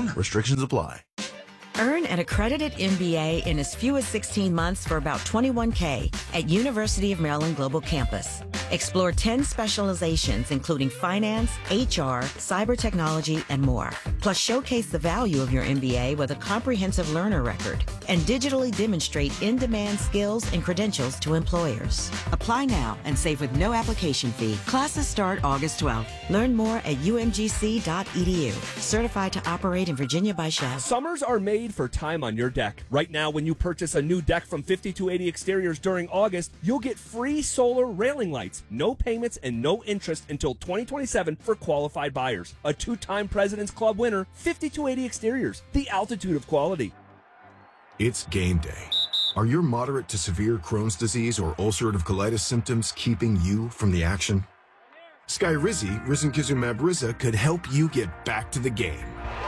on. Restrictions apply. Earn an accredited MBA in as few as 16 months for about $21K at University of Maryland Global Campus. Explore 10 specializations, including finance, HR, cyber technology, and more. Plus, showcase the value of your MBA with a comprehensive learner record and digitally demonstrate in-demand skills and credentials to employers. Apply now and save with no application fee. Classes start August 12th. Learn more at umgc.edu. Certified to operate in Virginia by Shell. Summers are made for time on your deck. Right now, when you purchase a new deck from 5280 Exteriors during August, you'll get free solar railing lights, no payments, and no interest until 2027 for qualified buyers. A 2-time President's Club winner, 5280 Exteriors, the altitude of quality. It's game day. Are your moderate to severe Crohn's disease or ulcerative colitis symptoms keeping you from the action? Skyrizi, risankizumab Riza, could help you get back to the game.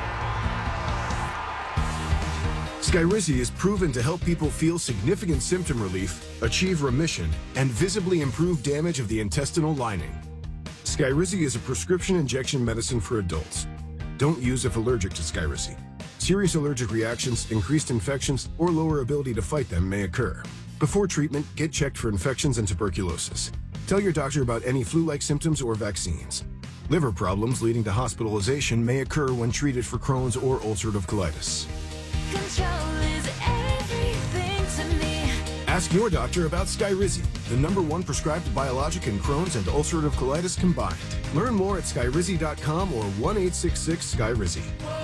Skyrizi is proven to help people feel significant symptom relief, achieve remission, and visibly improve damage of the intestinal lining. Skyrizi is a prescription injection medicine for adults. Don't use if allergic to Skyrizi. Serious allergic reactions, increased infections, or lower ability to fight them may occur. Before treatment, get checked for infections and tuberculosis. Tell your doctor about any flu-like symptoms or vaccines. Liver problems leading to hospitalization may occur when treated for Crohn's or ulcerative colitis. Control is everything to me. Ask your doctor about Skyrizi, the #1 prescribed biologic in Crohn's and ulcerative colitis combined. Learn more at skyrizi.com or 1-866-SKYRIZI.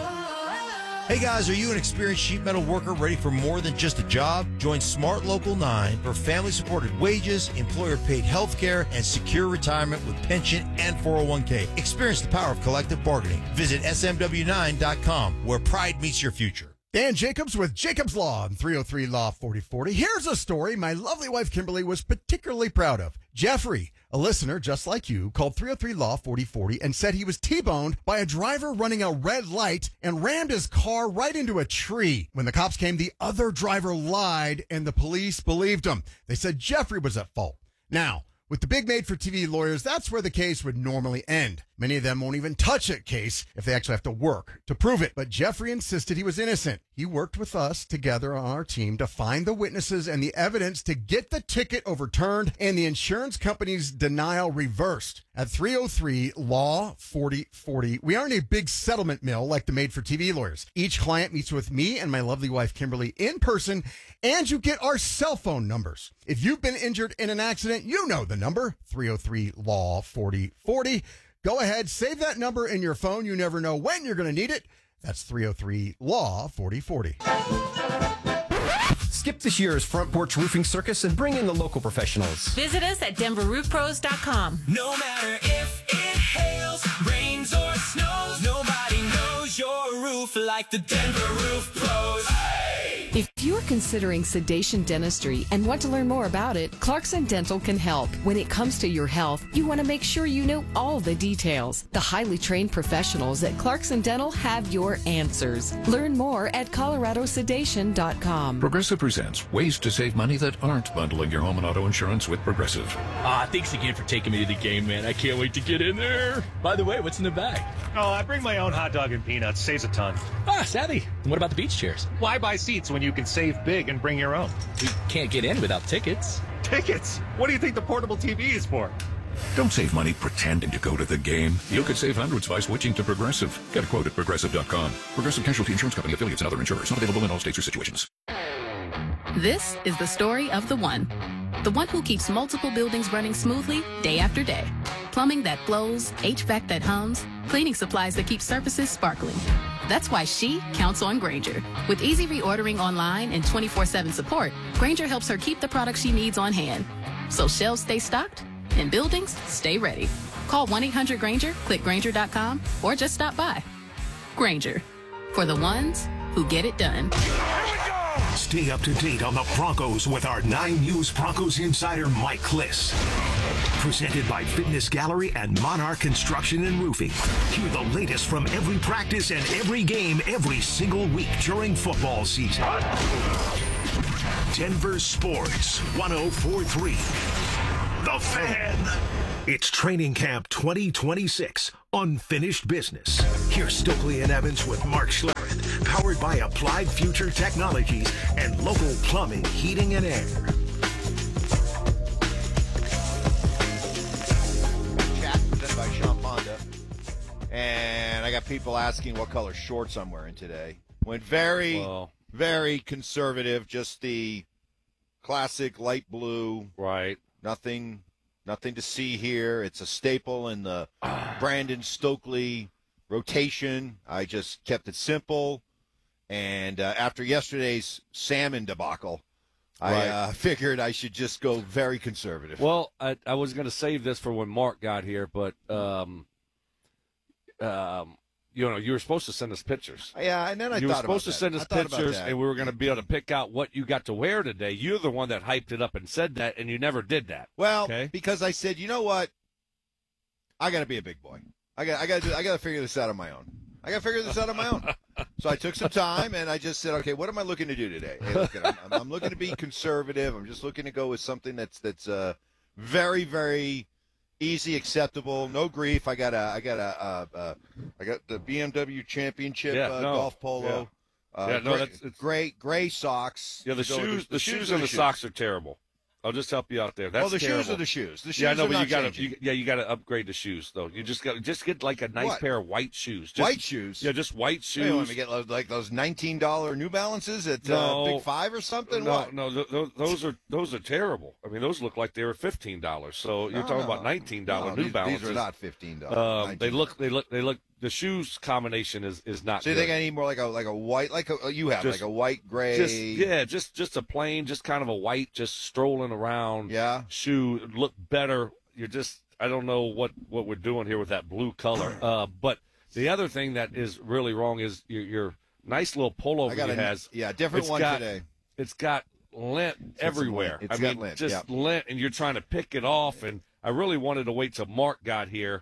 Hey guys, are you an experienced sheet metal worker ready for more than just a job? Join Smart Local 9 for family-supported wages, employer-paid health care, and secure retirement with pension and 401k. Experience the power of collective bargaining. Visit smw9.com, where pride meets your future. Dan Jacobs with Jacobs Law on 303 Law 4040. Here's a story my lovely wife Kimberly was particularly proud of. Jeffrey, a listener just like you, called 303 Law 4040 and said he was T-boned by a driver running a red light and rammed his car right into a tree. When the cops came, the other driver lied and the police believed him. They said Jeffrey was at fault. Now, with the big made-for-TV lawyers, that's where the case would normally end. Many of them won't even touch a case if they actually have to work to prove it. But Jeffrey insisted he was innocent. He worked with us together on our team to find the witnesses and the evidence to get the ticket overturned and the insurance company's denial reversed. At 303 Law 4040, we aren't a big settlement mill like the made-for-TV lawyers. Each client meets with me and my lovely wife Kimberly in person, and you get our cell phone numbers. If you've been injured in an accident, you know the number, 303 Law 4040. Go ahead, save that number in your phone. You never know when you're going to need it. That's 303 Law 4040. Skip this year's Front Porch Roofing Circus and bring in the local professionals. Visit us at denverroofpros.com. No matter if it hails, rains, or snows, nobody knows your roof like the Denver Roof Pros. If you're considering sedation dentistry and want to learn more about it, Clarkson Dental can help. When it comes to your health, you want to make sure you know all the details. The highly trained professionals at Clarkson Dental have your answers. Learn more at coloradosedation.com. Progressive presents ways to save money that aren't bundling your home and auto insurance with Progressive. Thanks again for taking me to the game, man. I can't wait to get in there. By the way, what's in the bag? Oh, I bring my own hot dog and peanuts. Saves a ton. Savvy. And what about the beach chairs? Why buy seats when you can save big and bring your own? We can't get in without tickets. Tickets? What do you think the portable TV is for? Don't save money pretending to go to the game. You could save hundreds by switching to Progressive. Get a quote at Progressive.com. Progressive Casualty Insurance Company, affiliates, and other insurers. Not available in all states or situations. This is the story of the one who keeps multiple buildings running smoothly day after day. Plumbing that flows, HVAC that hums, cleaning supplies that keep surfaces sparkling. That's why she counts on Grainger. With easy reordering online and 24/7 support, Grainger helps her keep the products she needs on hand. So shelves stay stocked and buildings stay ready. Call 1-800-GRAINGER, click Grainger.com, or just stop by. Grainger, for the ones who get it done. Stay up to date on the Broncos with our 9 News Broncos insider Mike Kliss. Presented by Fitness Gallery and Monarch Construction and Roofing. Hear the latest from every practice and every game every single week during football season. Denver Sports 104.3. The Fan. It's Training Camp 2026. Unfinished Business. Here's Stokely and Evans with Mark Schlereth. Powered by Applied Future Technologies and local plumbing, heating, and air. Chat presented by Sean Ponda. And I got people asking what color shorts I'm wearing today. Went very conservative, just the classic light blue. Right. Nothing to see here. It's a staple in the Brandon Stokely rotation. I just kept it simple. And after yesterday's salmon debacle, I figured I should just go very conservative. Well, I was going to save this for when Mark got here, but you were supposed to send us pictures. Yeah, and then you were supposed to send us pictures, and we were going to be able to pick out what you got to wear today. You're the one that hyped it up and said that, and you never did that. Well, because I said, you know what? I got to be a big boy. I got to figure this out on my own. So I took some time, and I just said, okay, what am I looking to do today? Hey, look, I'm looking to be conservative. I'm just looking to go with something that's very, very easy, acceptable, no grief. I got the BMW Championship golf polo. It's gray socks. Yeah, the shoes and the socks are terrible. I'll just help you out there. That's the terrible. shoes are the shoes. The shoes yeah, I know, are but not you got to upgrade the shoes though. You just get like a nice pair of white shoes. White shoes. Yeah, just white shoes. Hey, you want me to get like those $19 New Balances at Big Five or something? No, those are terrible. I mean, those look like they were $15. So you're talking about $19 New Balances. These are not $15. They look. The shoes combination is not. So you good. think I need more like a white, you have like a white gray? Just a plain, just kind of a white, just strolling around. Yeah. Shoe look better. I don't know what we're doing here with that blue color. But the other thing that is really wrong is your nice little pullover different one today. It's got lint everywhere. It's got lint. Lint, and you're trying to pick it off. And I really wanted to wait till Mark got here.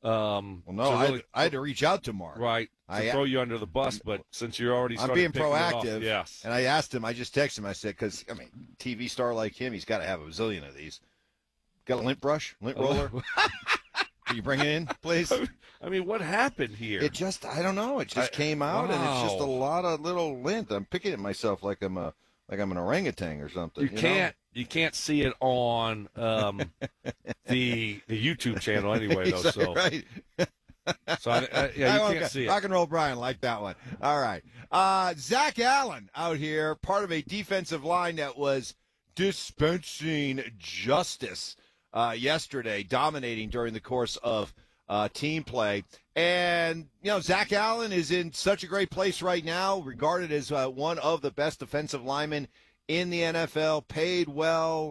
I had to reach out to Mark. Right. To throw you under the bus, but since you're already I'm being proactive. Yes. And I asked him, I just texted him, I said, because, TV star like him, he's got to have a bazillion of these. Got a lint brush, lint roller? Can you bring it in, please? I mean, what happened here? I don't know. It just came out, and it's just a lot of little lint. I'm picking at myself like I'm an orangutan or something. You can't see it on the YouTube channel anyway, though. So right. So you can't see it. Rock and Roll Brian liked that one. All right, Zach Allen out here, part of a defensive line that was dispensing justice yesterday, dominating during the course of team play. And, Zach Allen is in such a great place right now, regarded as one of the best defensive linemen in the NFL, paid well,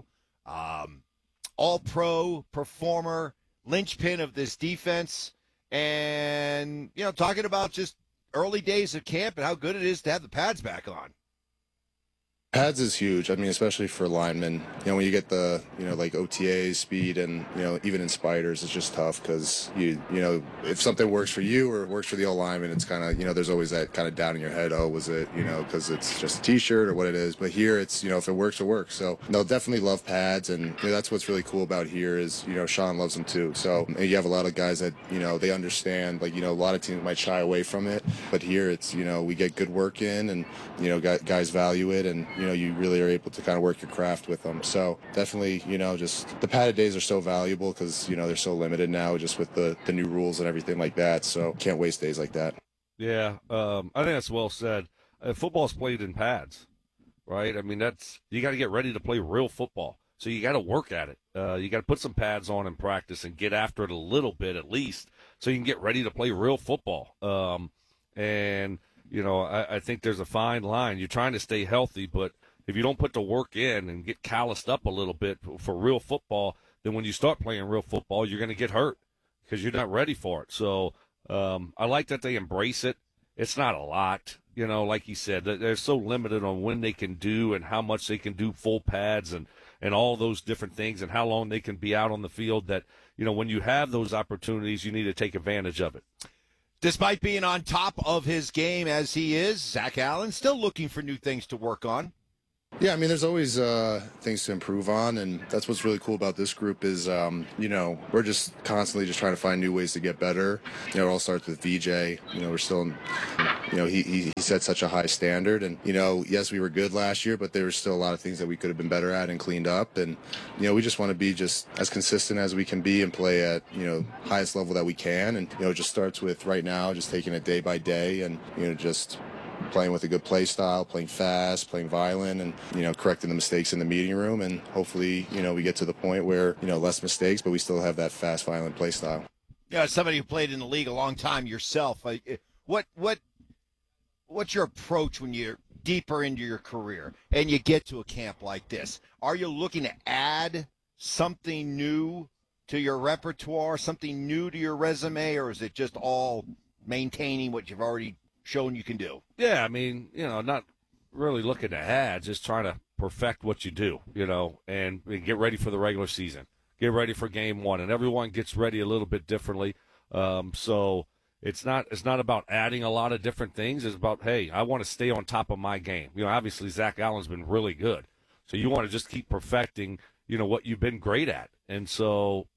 all-pro performer, linchpin of this defense. And, talking about just early days of camp and how good it is to have the pads back on. Pads is huge. I mean, especially for linemen. When you get the, like OTAs, speed, and, even in spiders, it's just tough because, if something works for you or works for the old lineman, it's kind of, there's always that kind of doubt in your head. Oh, was it, because it's just a T-shirt or what it is. But here it's, if it works, it works. So, definitely love pads. And that's what's really cool about here is, Sean loves them too. So you have a lot of guys that, they understand, like, a lot of teams might shy away from it. But here it's, we get good work in and, guys value it. And, you really are able to kind of work your craft with them. So definitely, just the padded days are so valuable because, they're so limited now just with the new rules and everything like that. So can't waste days like that. Yeah, I think that's well said. Football's played in pads, right? I mean, you got to get ready to play real football. So you got to work at it. You got to put some pads on in practice and get after it a little bit at least so you can get ready to play real football. I think there's a fine line. You're trying to stay healthy, but if you don't put the work in and get calloused up a little bit for real football, then when you start playing real football, you're going to get hurt because you're not ready for it. So I like that they embrace it. It's not a lot, like you said. They're so limited on when they can do and how much they can do full pads and all those different things and how long they can be out on the field that, when you have those opportunities, you need to take advantage of it. Despite being on top of his game as he is, Zach Allen still looking for new things to work on. Yeah, I mean, there's always things to improve on, and that's what's really cool about this group is, we're just constantly just trying to find new ways to get better. It all starts with VJ. We're still in, he set such a high standard, and, yes, we were good last year, but there were still a lot of things that we could have been better at and cleaned up, and, we just want to be just as consistent as we can be and play at, highest level that we can, and, it just starts with right now just taking it day by day and, just playing with a good play style, playing fast, playing violent, and, correcting the mistakes in the meeting room. And hopefully, we get to the point where, less mistakes, but we still have that fast, violent play style. Yeah, as somebody who played in the league a long time yourself, what's your approach when you're deeper into your career and you get to a camp like this? Are you looking to add something new to your repertoire, something new to your resume, or is it just all maintaining what you've already shown you can do? Yeah, I mean, not really looking to add, just trying to perfect what you do, and get ready for the regular season. Get ready for game one, and everyone gets ready a little bit differently. So it's not about adding a lot of different things. It's about, hey, I want to stay on top of my game. Obviously Zach Allen's been really good, so you want to just keep perfecting, what you've been great at. And so,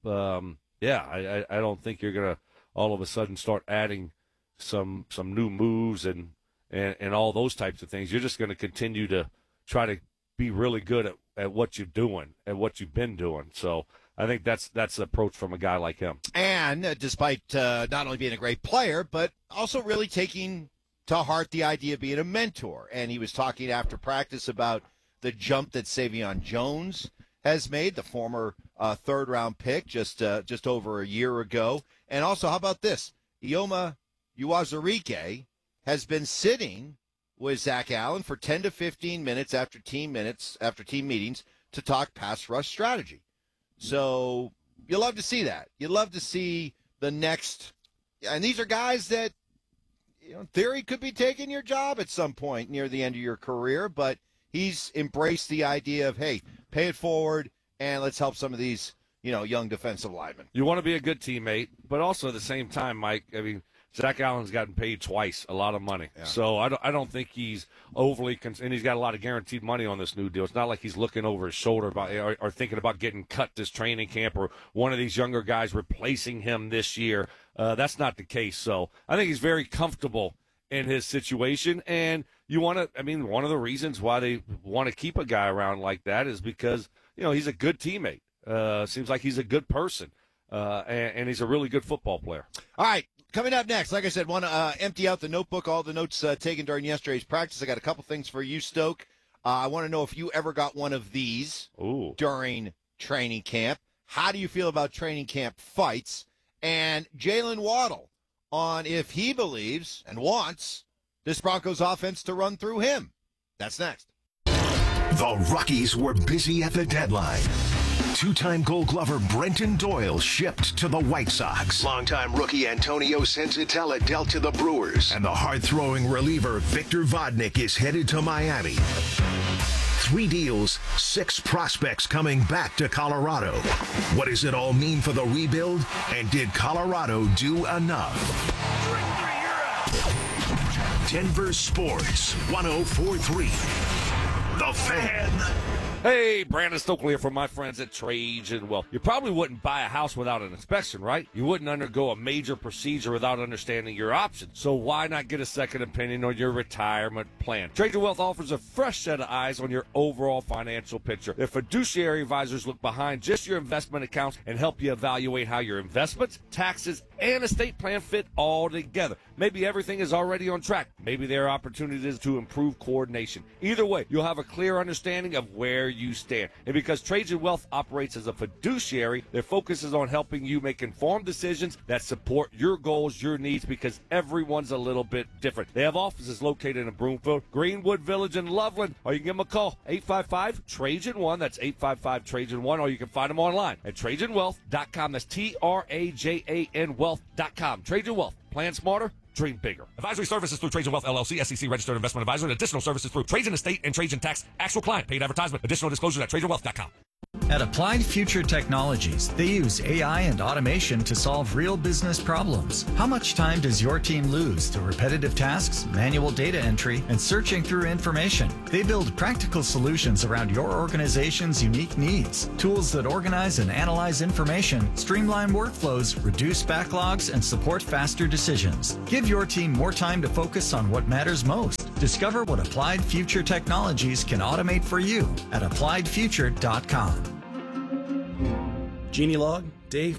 I don't think you're gonna all of a sudden start adding some new moves and all those types of things. You're just going to continue to try to be really good at what you're doing and what you've been doing. So I think that's the approach from a guy like him. And despite not only being a great player, but also really taking to heart the idea of being a mentor. And he was talking after practice about the jump that Savion Jones has made, the former third-round pick just over a year ago. And also, how about this? Ioma Uwazurike has been sitting with Zach Allen for 10 to 15 minutes after team meetings to talk pass rush strategy. So you love to see that. You love to see the next, and these are guys that, in theory, could be taking your job at some point near the end of your career, but he's embraced the idea of, hey, pay it forward and let's help some of these, young defensive linemen. You want to be a good teammate, but also at the same time, Mike, I mean, Zach Allen's gotten paid twice a lot of money. Yeah. So I don't think he's overly and he's got a lot of guaranteed money on this new deal. It's not like he's looking over his shoulder or thinking about getting cut this training camp or one of these younger guys replacing him this year. That's not the case. So I think he's very comfortable in his situation. And one of the reasons why they want to keep a guy around like that is because, he's a good teammate. Seems like he's a good person. And he's a really good football player. All right. Coming up next, like I said, want to empty out the notebook, all the notes taken during yesterday's practice. I got a couple things for you, Stoke. I want to know if you ever got one of these during training camp. How do you feel about training camp fights? And Jalen Waddle on if he believes and wants this Broncos offense to run through him. That's next. The Rockies were busy at the deadline. Two-time Gold Glover Brenton Doyle shipped to the White Sox. Longtime rookie Antonio Senzatella dealt to the Brewers. And the hard-throwing reliever Victor Vodnik is headed to Miami. 3 deals, 6 prospects coming back to Colorado. What does it all mean for the rebuild? And did Colorado do enough? Denver Sports 104.3. The Fan. Hey, Brandon Stokely here from my friends at Trajan Wealth. You probably wouldn't buy a house without an inspection, right? You wouldn't undergo a major procedure without understanding your options. So why not get a second opinion on your retirement plan? Trajan Wealth offers a fresh set of eyes on your overall financial picture. Their fiduciary advisors look behind just your investment accounts and help you evaluate how your investments, taxes, and estate plan fit all together. Maybe everything is already on track. Maybe there are opportunities to improve coordination. Either way, you'll have a clear understanding of where you stand. And because Trajan Wealth operates as a fiduciary, their focus is on helping you make informed decisions that support your goals, your needs, because everyone's a little bit different. They have offices located in Broomfield, Greenwood Village, and Loveland. Or you can give them a call, 855-TRAJAN1. That's 855-TRAJAN1. Or you can find them online at TrajanWealth.com. That's TRAJAN Wealth.com. Trajan Wealth. Plan smarter. Dream bigger. Advisory services through Trajan Wealth LLC, SEC registered investment advisor, and additional services through Trajan Estate and Trajan Tax. Actual client paid advertisement. Additional disclosures at TrajanWealth.com. At Applied Future Technologies, they use AI and automation to solve real business problems. How much time does your team lose to repetitive tasks, manual data entry, and searching through information? They build practical solutions around your organization's unique needs. Tools that organize and analyze information, streamline workflows, reduce backlogs, and support faster decisions. Give your team more time to focus on what matters most. Discover what Applied Future Technologies can automate for you at appliedfuture.com. Genie log, day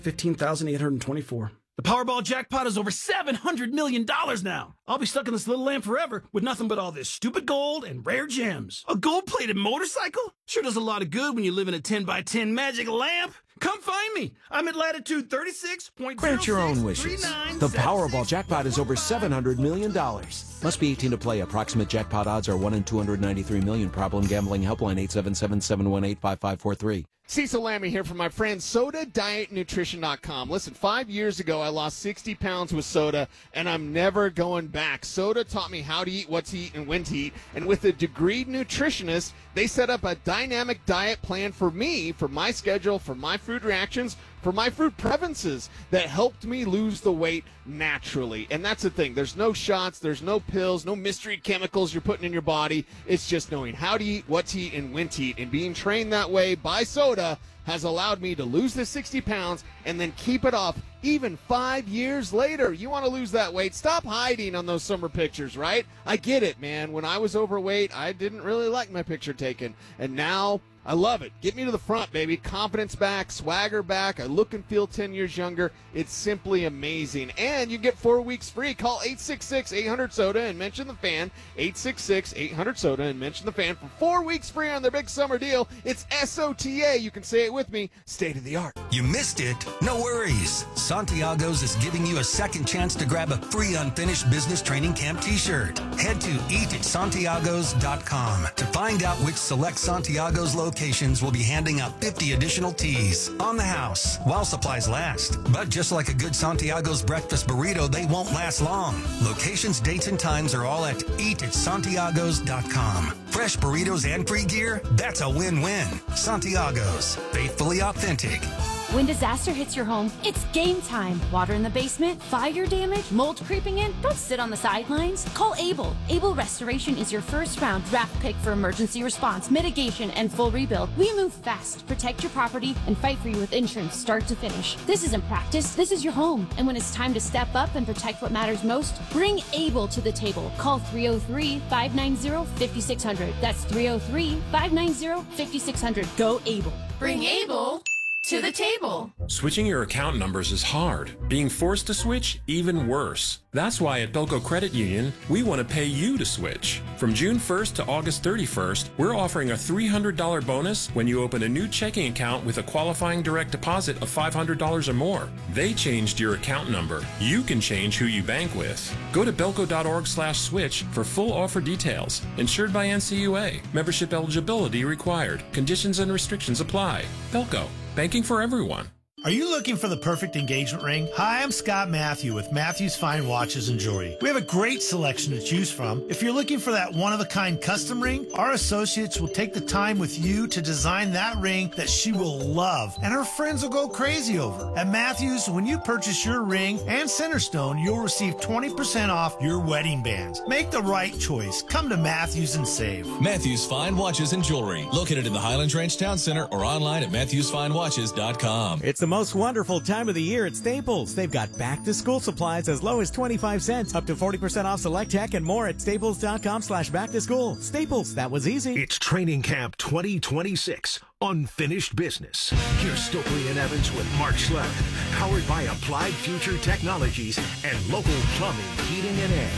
15,824. The Powerball jackpot is over $700 million now. I'll be stuck in this little lamp forever with nothing but all this stupid gold and rare gems. A gold-plated motorcycle? Sure does a lot of good when you live in a 10x10 magic lamp. Come find me. I'm at latitude 36.06. Grant your own wishes. The Powerball jackpot is over $700 million. Must be 18 to play. Approximate jackpot odds are 1 in 293 million. Problem gambling helpline 877-718-5543. Cecil Lammy here from my friend SodaDietNutrition.com. Listen, 5 years ago, I lost 60 pounds with soda, and I'm never going back. Soda taught me how to eat, what to eat, and when to eat. And with a degreed nutritionist, they set up a dynamic diet plan for me, for my schedule, for my food reactions, for my food preferences that helped me lose the weight naturally. And that's the thing. There's no shots, there's no pills, no mystery chemicals you're putting in your body. It's just knowing how to eat, what to eat, and when to eat. And being trained that way by Soda has allowed me to lose the 60 pounds and then keep it off even 5 years later. You want to lose that weight? Stop hiding on those summer pictures, right? I get it, man. When I was overweight, I didn't really like my picture taken. And now I love it. Get me to the front, baby. Confidence back, swagger back. I look and feel 10 years younger. It's simply amazing. And you get 4 weeks free. Call 866-800-SODA and mention the fan. 866-800-SODA and mention the fan for 4 weeks free on their big summer deal. It's SOTA. You can say it with me. State of the art. You missed it? No worries. Santiago's is giving you a second chance to grab a free Unfinished Business Training Camp t-shirt. Head to eatatsantiagos.com to find out which select Santiago's locations will be handing out 50 additional teas on the house while supplies last. But just like a good Santiago's breakfast burrito, they won't last long. Locations, dates, and times are all at eatatsantiagos.com. Fresh burritos and free gear? That's a win-win. Santiago's. Faithfully authentic. When disaster hits your home, it's game time. Water in the basement, fire damage, mold creeping in. Don't sit on the sidelines. Call Able. Able Restoration is your first round draft pick for emergency response, mitigation, and full rebuild. We move fast, protect your property, and fight for you with insurance start to finish. This isn't practice. This is your home. And when it's time to step up and protect what matters most, bring Able to the table. Call 303-590-5600. That's 303-590-5600. Go Able. Bring Able to the table. Switching your account numbers is hard. Being forced to switch, even worse. That's why at Belco Credit Union, we want to pay you to switch. From June 1st to August 31st, we're offering a $300 bonus when you open a new checking account with a qualifying direct deposit of $500 or more. They changed your account number. You can change who you bank with. Go to belco.org/switch for full offer details. Insured by NCUA. Membership eligibility required. Conditions and restrictions apply. Belco. Banking for everyone. Are you looking for the perfect engagement ring? Hi, I'm Scott Matthew with Matthew's Fine Watches and Jewelry. We have a great selection to choose from. If you're looking for that one-of-a-kind custom ring, our associates will take the time with you to design that ring that she will love, and her friends will go crazy over. At Matthews, when you purchase your ring and Centerstone, you'll receive 20% off your wedding bands. Make the right choice. Come to Matthews and save. Matthews Fine Watches and Jewelry, located in the Highlands Ranch Town Center or online at MatthewsFineWatches.com. It's the most wonderful time of the year at Staples. They've got back-to-school supplies as low as 25 cents, up to 40% off select tech and more at staples.com/back-to-school. Staples, that was easy. It's Training Camp 2026, Unfinished Business. Here's Stokely and Evans with Mark Schlereth, powered by Applied Future Technologies and local plumbing, heating, and air.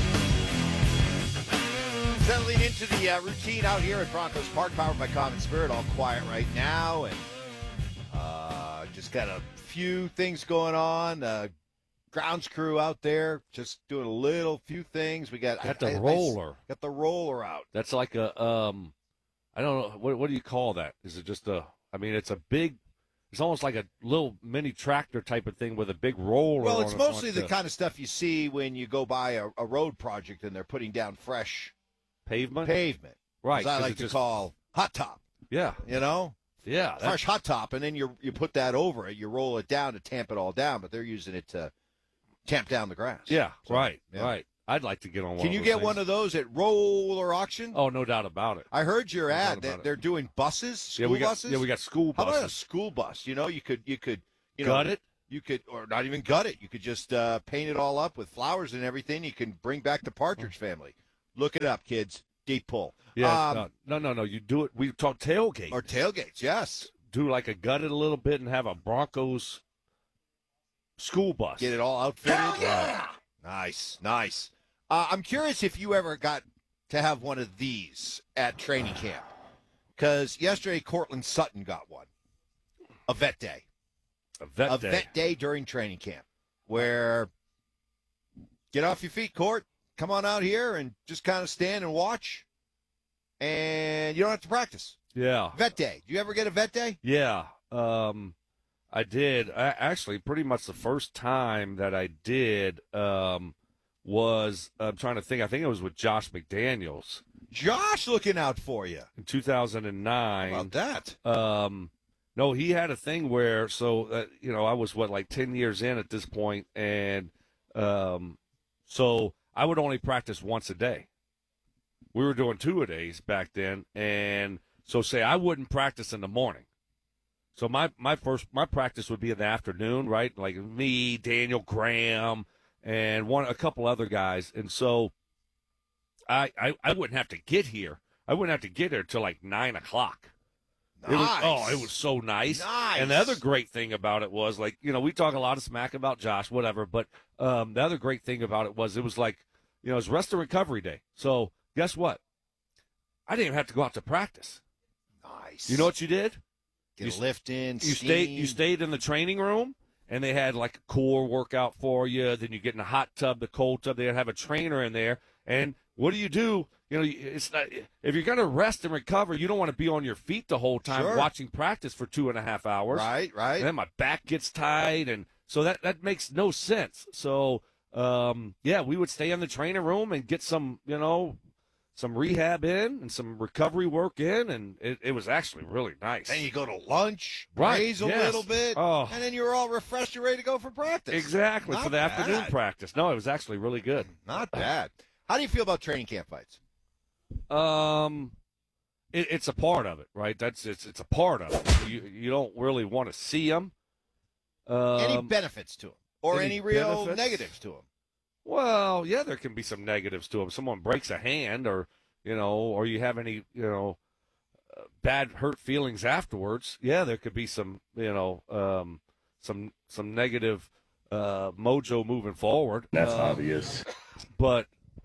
Settling into the routine out here at Broncos Park, powered by Common Spirit. All quiet right now, and just got a few things going on. Grounds crew out there just doing a few things. We got the roller. Got the roller out. That's like a I don't know what do you call that? Is it just a? I mean, it's a big. It's almost like a little mini tractor type of thing with a big roller. Well, it's on mostly the kind of stuff you see when you go by a road project and they're putting down fresh pavement. Right. As I like to call hot top. Yeah. You know. Yeah, fresh hot top, and then you put that over it. You roll it down to tamp it all down, but they're using it to tamp down the grass. Yeah, So, right. yeah. I'd like to get on one. Can you get one of those at Roller Auction? Oh, no doubt about it. I heard your No doubt ad. about it. They're doing buses, school we got, buses. Yeah, we got school How buses. about a school bus? You could Gut it? You could, or not even gut it. You could just paint it all up with flowers and everything. You can bring back the Partridge Family. Look it up, kids. Deep pull. Yeah, no. You do it. We talk tailgate. Or tailgates, yes. Do like a gutted a little bit and have a Broncos school bus. Get it all outfitted. Yeah. Nice. I'm curious if you ever got to have one of these at training camp. Because yesterday, Cortland Sutton got one. A vet day. A vet day during training camp. Where, get off your feet, Court. Come on out here and just kind of stand and watch. And you don't have to practice. Yeah. Vet day. Do you ever get a vet day? Yeah. I did. Actually, pretty much the first time that I did was, I'm trying to think, I think it was with Josh McDaniels. Josh looking out for you. In 2009. How about that? No, he had a thing where, I was, 10 years in at this point, and so I would only practice once a day. We were doing 2-a-days back then, and so say I wouldn't practice in the morning. So my practice would be in the afternoon, right? Like me, Daniel Graham, and a couple other guys, and so I wouldn't have to get here. I wouldn't have to get here till like 9 o'clock. Nice. It was so nice. Nice. And the other great thing about it was, we talk a lot of smack about Josh, whatever, but the other great thing about it was like, it was rest and recovery day. So guess what? I didn't even have to go out to practice. Nice. You know what you did? Get a lift in, You steam. stayed in the training room, and they had like a core workout for you. Then you get in the hot tub, the cold tub. They'd have a trainer in there. And what do? It's not, if you're going to rest and recover, you don't want to be on your feet the whole time watching practice for 2.5 hours. Right. And then my back gets tight, and so that makes no sense. So, we would stay in the training room and get some rehab in and some recovery work in, and it was actually really nice. Then you go to lunch, Right, graze a yes. little bit, Oh. and then you're all refreshed and ready to go for practice. Exactly, Not for the afternoon bad. practice. No, it was actually really good. Not bad. How do you feel about training camp fights? It's a part of it, right? It's a part of it. You don't really want to see them. Any benefits to them? Or any real benefits? negatives to them? Well, yeah, there can be some negatives to them. Someone breaks a hand, or you have any, bad hurt feelings afterwards. Yeah, there could be some, some negative mojo moving forward. That's obvious. But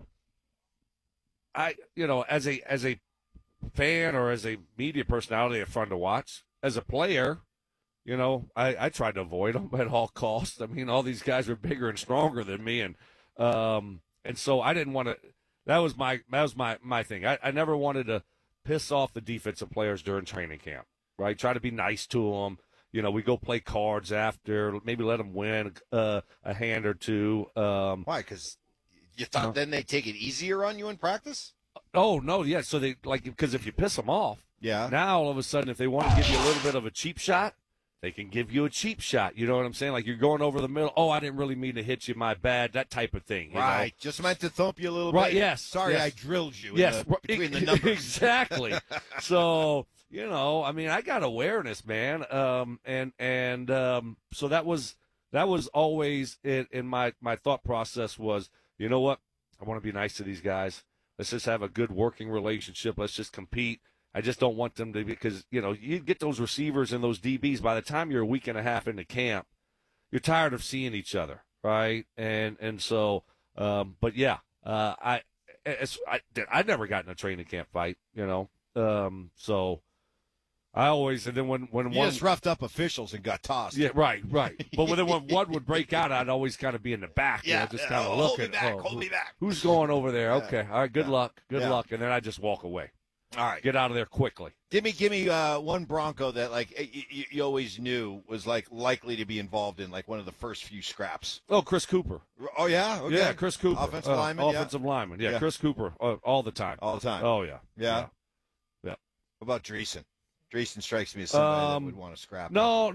as a fan or as a media personality, they're fun to watch. As a player, I tried to avoid them at all costs. I mean, all these guys are bigger and stronger than me, and so I didn't want to. That was my thing. I never wanted to piss off the defensive players during training camp. Right? Try to be nice to them. We go play cards after, maybe let them win a hand or two. Why? Because you thought then they take it easier on you in practice? Oh, no, yeah. So because if you piss them off, yeah. Now all of a sudden, if they want to give you a little bit of a cheap shot, they can give you a cheap shot. You know what I'm saying? Like you're going over the middle. Oh, I didn't really mean to hit you, my bad. That type of thing. Right. Just meant to thump you a little Right, bit. Yes. Sorry, yes. I drilled you between the numbers. Exactly. So, I got awareness, man. So that was always in my thought process was, you know what? I want to be nice to these guys. Let's just have a good working relationship. Let's just compete. I just don't want them to, because, you get those receivers and those DBs, by the time you're a week and a half into camp, you're tired of seeing each other, right? And so, but yeah, I never got in a training camp fight, so I always, and then when you one just roughed up officials and got tossed. Yeah, right. But then when one would break out, I'd always kind of be in the back, just kind of looking. Hold me back. Who's going over there? Yeah. Okay, all right. Good luck, Yeah. and then I just walk away. All right, get out of there quickly. Give me one Bronco that you always knew was likely to be involved in one of the first few scraps. Oh, Chris Cooper. Oh yeah, okay. Yeah, Chris Cooper, offensive lineman. Offensive lineman. Yeah, Chris Cooper all the time. All the time. Oh yeah. Yeah. What about Dreesen? Dreesen strikes me as somebody that would want to scrap. No,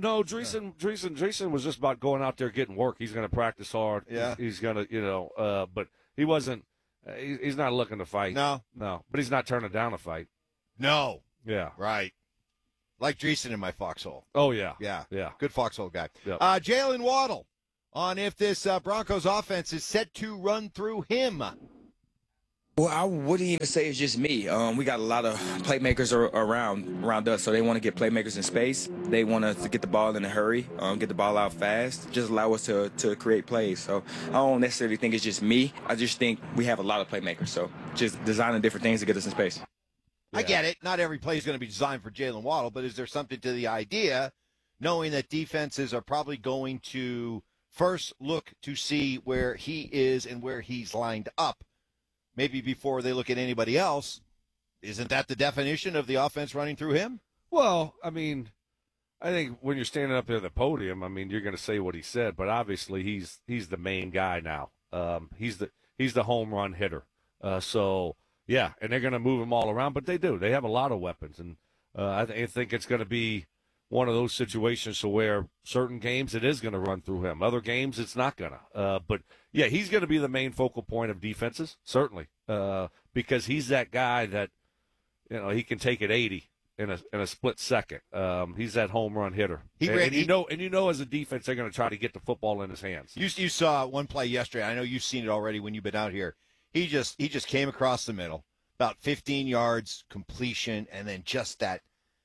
Dreesen was just about going out there getting work. He's going to practice hard. Yeah. He's going to, but he wasn't. He's not looking to fight. No. But he's not turning down a fight. No. Yeah. Right. Like Dreesen in my foxhole. Oh, yeah. Yeah. Yeah. Good foxhole guy. Yep. Jalen Waddle on if this Broncos offense is set to run through him. Well, I wouldn't even say it's just me. We got a lot of playmakers around us, so they want to get playmakers in space. They want us to get the ball in a hurry, get the ball out fast, just allow us to create plays. So I don't necessarily think it's just me. I just think we have a lot of playmakers, so just designing different things to get us in space. I get it. Not every play is going to be designed for Jalen Waddle, but is there something to the idea, knowing that defenses are probably going to first look to see where he is and where he's lined up, maybe before they look at anybody else? Isn't that the definition of the offense running through him? Well, I mean, I think when you're standing up there at the podium, I mean, you're going to say what he said, but obviously he's the main guy now. He's the home run hitter. So yeah, and they're going to move him all around, but they do. They have a lot of weapons, and I think it's going to be one of those situations to where certain games it is going to run through him. Other games it's not going to. But, yeah, he's going to be the main focal point of defenses, certainly, because he's that guy that, he can take it 80 in a split second. He's that home run hitter. And you know as a defense they're going to try to get the football in his hands. You saw one play yesterday. I know you've seen it already when you've been out here. He just came across the middle, about 15 yards, completion, and then just that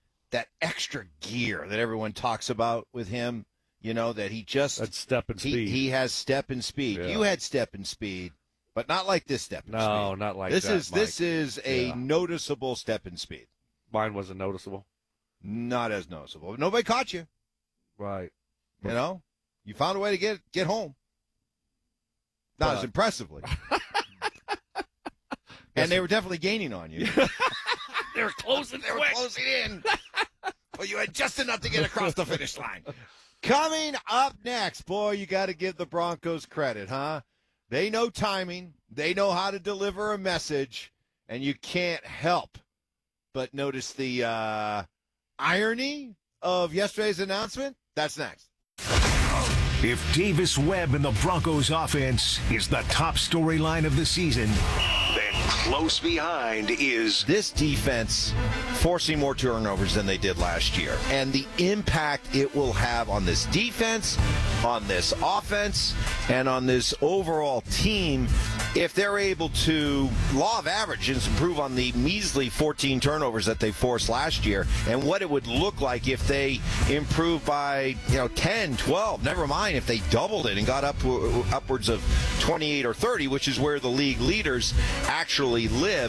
extra gear that everyone talks about with him, that he just... That step and speed. He has step and speed. Yeah. You had step and speed, but not like this step and speed. No, not like that, This is a noticeable step and speed. Mine wasn't noticeable? Not as noticeable. Nobody caught you. Right. You found a way to get home. Not as impressively. And they were definitely gaining on you. They were closing in. Well, you had just enough to get across the finish line. Coming up next, boy, you got to give the Broncos credit, huh? They know timing. They know how to deliver a message, and you can't help but notice the irony of yesterday's announcement. That's next. If Davis Webb and the Broncos offense is the top storyline of the season, then close behind is this defense forcing more turnovers than they did last year, and the impact it will have on this defense, on this offense, and on this overall team if they're able to, law of averages, improve on the measly 14 turnovers that they forced last year, and what it would look like if they improve by 10, 12, never mind if they doubled it and got upwards of 28 or 30, which is where the league leaders actually live.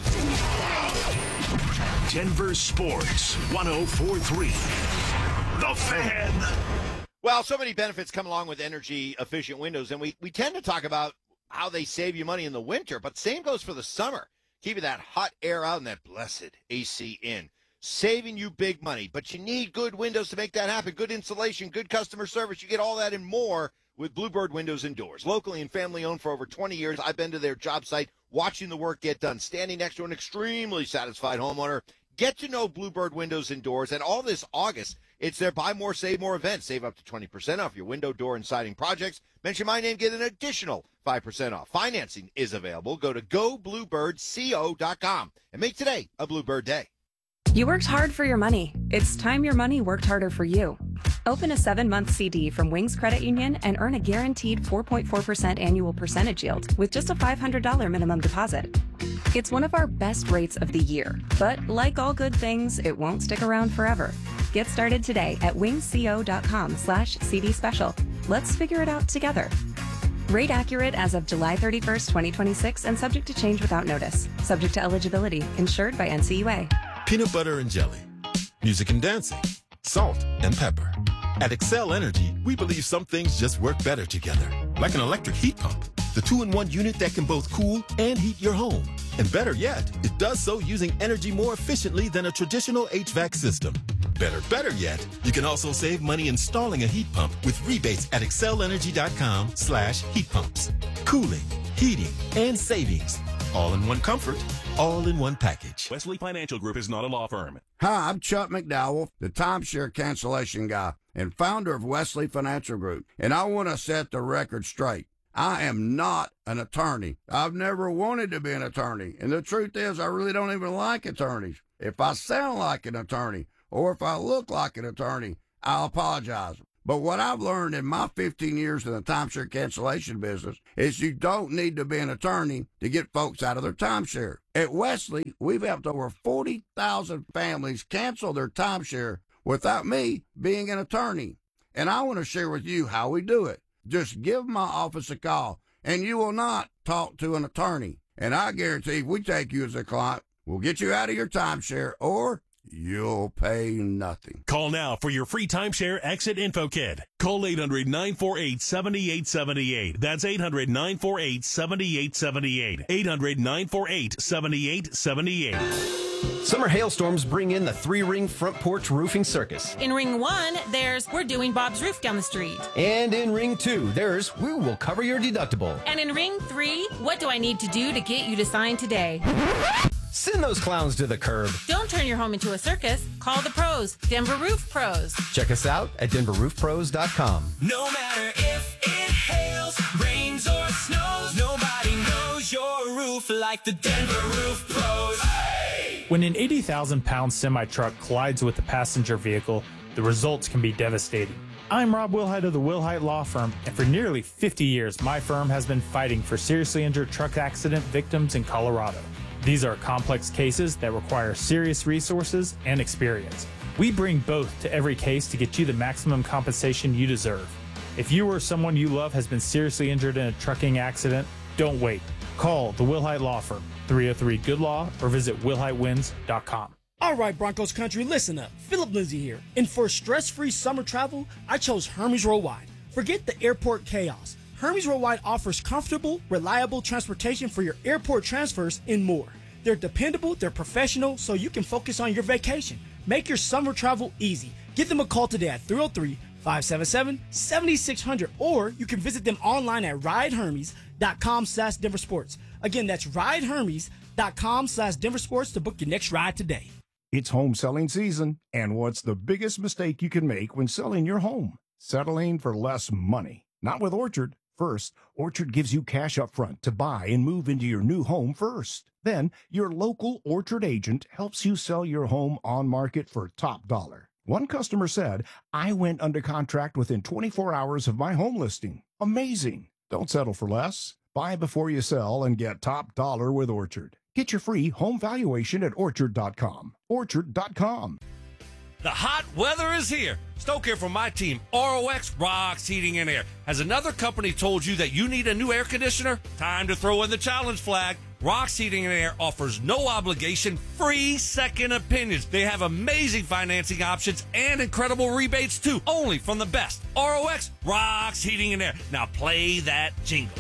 Denver Sports 104.3. The Fan. Well, so many benefits come along with energy-efficient windows, and we tend to talk about how they save you money in the winter, but same goes for the summer. Keeping that hot air out and that blessed AC in. Saving you big money, but you need good windows to make that happen. Good insulation, good customer service. You get all that and more with Bluebird Windows and Doors. Locally and family-owned for over 20 years. I've been to their job site, watching the work get done, standing next to an extremely satisfied homeowner. Get to know Bluebird Windows and Doors. And all this August, it's their Buy More, Save More event. Save up to 20% off your window, door, and siding projects. Mention my name, get an additional 5% off. Financing is available. Go to gobluebirdco.com and make today a Bluebird Day. You worked hard for your money. It's time your money worked harder for you. Open a 7-month CD from Wings Credit Union and earn a guaranteed 4.4% annual percentage yield with just a $500 minimum deposit. It's one of our best rates of the year, but like all good things, it won't stick around forever. Get started today at wingsco.com/CD special. Let's figure it out together. Rate accurate as of July 31st, 2026 and subject to change without notice. Subject to eligibility. Insured by NCUA. Peanut butter and jelly, music and dancing, salt and pepper. At Excel Energy, we believe some things just work better together. Like an electric heat pump, the 2-in-1 unit that can both cool and heat your home. And better yet, it does so using energy more efficiently than a traditional HVAC system. Better yet, you can also save money installing a heat pump with rebates at excelenergy.com/heat pumps. Cooling, heating, and savings, all in one comfort, all in one package. Wesley Financial Group is not a law firm. Hi, I'm Chuck McDowell, the timeshare cancellation guy and founder of Wesley Financial Group, and I want to set the record straight. I am not an attorney. I've never wanted to be an attorney, and the truth is I really don't even like attorneys. If I sound like an attorney or if I look like an attorney, I'll apologize. But what I've learned in my 15 years in the timeshare cancellation business is you don't need to be an attorney to get folks out of their timeshare. At Wesley, we've helped over 40,000 families cancel their timeshare without me being an attorney. And I want to share with you how we do it. Just give my office a call, and you will not talk to an attorney. And I guarantee if we take you as a client, we'll get you out of your timeshare, or you'll pay nothing. Call now for your free timeshare exit info kit. Call 800-948-7878. That's 800-948-7878. 800-948-7878. Summer hailstorms bring in the 3-ring front porch roofing circus. In ring 1, there's We're Doing Bob's Roof down the street. And in ring 2, there's We Will Cover Your Deductible. And in ring 3, What Do I Need to Do to Get You to Sign Today? Send those clowns to the curb. Don't turn your home into a circus. Call the pros, Denver Roof Pros. Check us out at denverroofpros.com. No matter if it hails, rains, or snows, nobody knows your roof like the Denver Roof Pros. Hey! When an 80,000-pound semi-truck collides with a passenger vehicle, the results can be devastating. I'm Rob Wilhite of the Wilhite Law Firm, and for nearly 50 years, my firm has been fighting for seriously injured truck accident victims in Colorado. These are complex cases that require serious resources and experience. We bring both to every case to get you the maximum compensation you deserve. If you or someone you love has been seriously injured in a trucking accident, don't wait. Call the Wilhite Law Firm, 303-GOOD-LAW, or visit wilhitewins.com. All right, Broncos country, listen up. Philip Lindsay here. And for stress-free summer travel, I chose Hermes Worldwide. Forget the airport chaos. Hermes Worldwide offers comfortable, reliable transportation for your airport transfers and more. They're dependable, they're professional, so you can focus on your vacation. Make your summer travel easy. Give them a call today at 303-577-7600, or you can visit them online at ridehermes.com/DenverSports. Again, that's ridehermes.com/DenverSports to book your next ride today. It's home selling season, and what's the biggest mistake you can make when selling your home? Settling for less money. Not with Orchard. First, Orchard gives you cash up front to buy and move into your new home first. Then, your local Orchard agent helps you sell your home on market for top dollar. One customer said, I went under contract within 24 hours of my home listing. Amazing. Don't settle for less. Buy before you sell and get top dollar with Orchard. Get your free home valuation at Orchard.com. Orchard.com. The hot weather is here. Stoke here from my team, ROX Rocks Heating and Air. Has another company told you that you need a new air conditioner? Time to throw in the challenge flag. Rocks Heating and Air offers no obligation, free second opinions. They have amazing financing options and incredible rebates too, only from the best. ROX Rocks Heating and Air. Now play that jingle.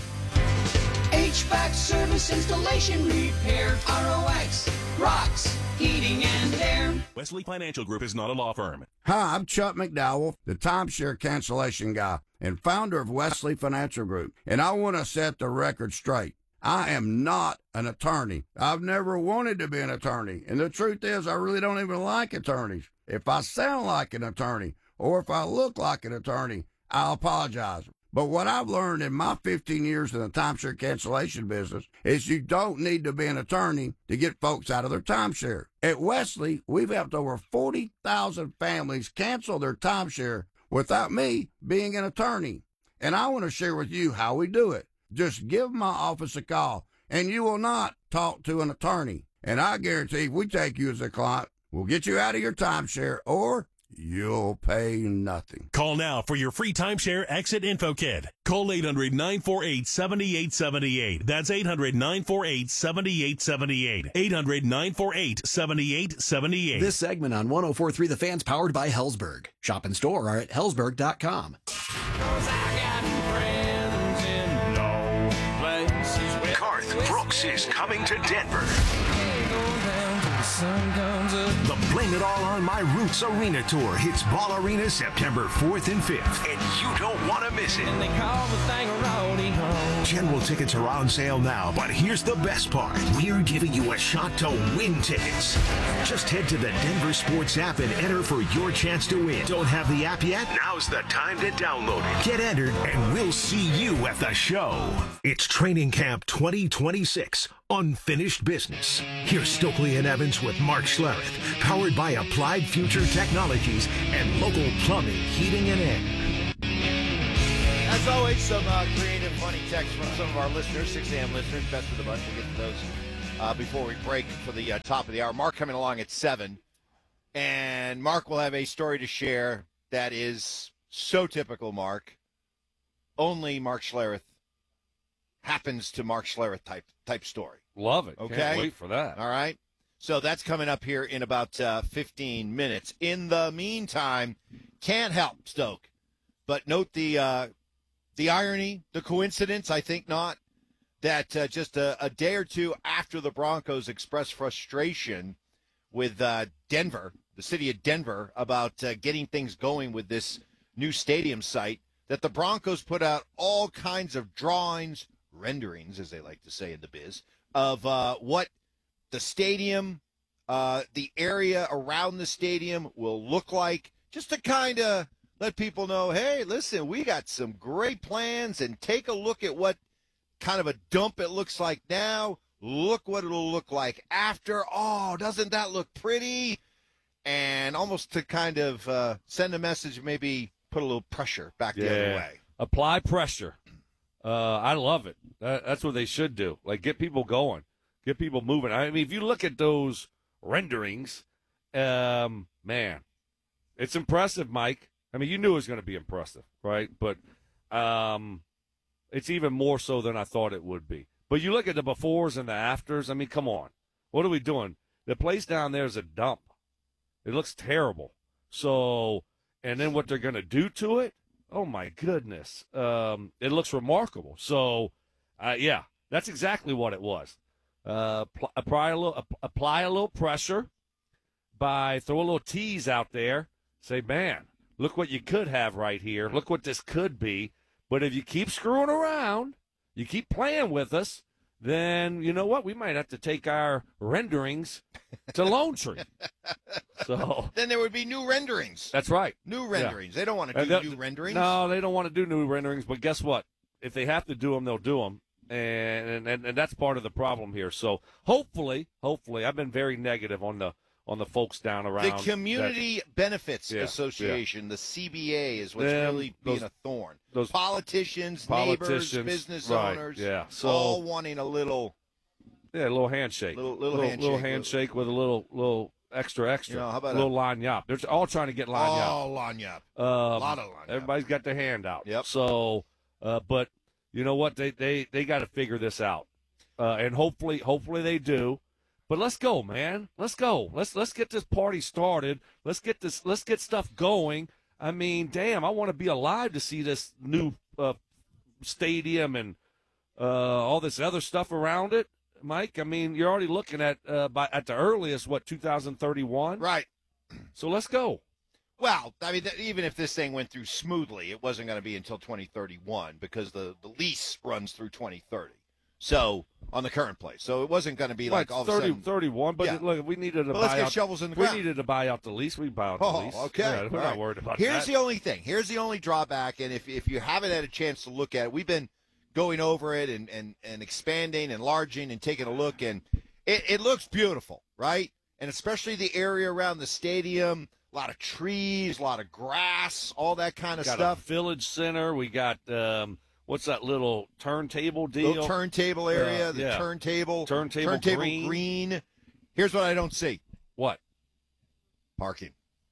HVAC service, installation, repair. ROX Rocks Heating and Air. Wesley Financial Group is not a law firm. Hi, I'm Chuck McDowell, the timeshare cancellation guy and founder of Wesley Financial Group, and I want to set the record straight. I am not an attorney. I've never wanted to be an attorney, and the truth is I really don't even like attorneys. If I sound like an attorney or if I look like an attorney, I'll apologize. But what I've learned in my 15 years in the timeshare cancellation business is you don't need to be an attorney to get folks out of their timeshare. At Wesley, we've helped over 40,000 families cancel their timeshare without me being an attorney. And I want to share with you how we do it. Just give my office a call, and you will not talk to an attorney. And I guarantee if we take you as a client, we'll get you out of your timeshare, or you'll pay nothing. Call now for your free timeshare exit info kit. Call 800-948-7878. That's 800-948-7878. 800-948-7878. This segment on 104.3 The Fan's powered by Hellsberg. Shop and store are at hellsberg.com. Garth Brooks is coming to Denver. The Blame It All on My Roots Arena Tour hits Ball Arena September 4th and 5th, and you don't want to miss it. And they call the thing a roadie home. General tickets are on sale now, but here's the best part. We're giving you a shot to win tickets. Just head to the Denver Sports app and enter for your chance to win. Don't have the app yet? Now's the time to download it. Get entered, and we'll see you at the show. It's Training Camp 2026, Unfinished Business. Here's Stokely and Evans with Mark Schlereth, powered by Applied Future Technologies and local plumbing, heating, and air. As always, some creative, funny text from some of our listeners, 6 a.m. listeners, best of the bunch. We'll get to those before we break for the top of the hour. Mark coming along at 7, and Mark will have a story to share that is so typical Mark. Only Mark Schlereth happens to Mark Schlereth type story. Love it. Okay. Can't wait for that. All right. So that's coming up here in about 15 minutes. In the meantime, can't help, Stoke, but note the irony, the coincidence, I think not, that just a day or two after the Broncos expressed frustration with Denver, the city of Denver, about getting things going with this new stadium site, that the Broncos put out all kinds of drawings, renderings, as they like to say in the biz, of what the stadium, the area around the stadium will look like, just to kind of let people know, hey, listen, we got some great plans, and take a look at what kind of a dump it looks like now. Look what it'll look like after. Oh, doesn't that look pretty? And almost to kind of send a message, maybe put a little pressure back the other way. Apply pressure. I love it. That's what they should do. Like, get people going. Get people moving. I mean, if you look at those renderings, man, it's impressive, Mike. I mean, you knew it was going to be impressive, right? But it's even more so than I thought it would be. But you look at the befores and the afters. I mean, come on. What are we doing? The place down there is a dump. It looks terrible. So, and then what they're going to do to it, oh, my goodness. It looks remarkable. So, yeah, that's exactly what it was. Apply a little pressure by throw a little tease out there. Say, man, look what you could have right here. Look what this could be. But if you keep screwing around, you keep playing with us, then you know what? We might have to take our renderings to Lone Tree. So then there would be new renderings. That's right. New renderings. Yeah. They don't want to do new renderings. No, they don't want to do new renderings. But guess what? If they have to do them, they'll do them. And that's part of the problem here. So hopefully, I've been very negative on the folks down around. The Community Benefits Association, the CBA, is what's really being a thorn. Those politicians, neighbors, business owners, so, all wanting a little handshake. Little handshake with a little extra. You know, how about a little lagniappe? They're all trying to get lagniappe. Oh, lagniappe. A lot of lagniappe. Everybody's got their hand out. Yep. So, but you know what? They got to figure this out, and hopefully they do. But let's go, man. Let's go. Let's get this party started. Let's get stuff going. I mean, damn, I want to be alive to see this new stadium and all this other stuff around it, Mike. I mean, you're already looking at at the earliest 2031, right? So let's go. Well, I mean, even if this thing went through smoothly, it wasn't going to be until 2031 because the lease runs through 2030. So on the current place, so it wasn't going to be like all of a sudden 31. But look, we needed to let's buy get out, shovels in the ground. We needed to buy out the lease. We buy out the lease. Okay, yeah, we're not worried about Here's that. the only thing. Here's the only drawback. And if you haven't had a chance to look at it, we've been going over it and expanding, enlarging, and taking a look, and it looks beautiful, right? And especially the area around the stadium. A lot of trees, a lot of grass, all that kind of stuff. A village center. We got what's that little turntable deal? Little turntable area. Turntable green. Here's what I don't see. What? Parking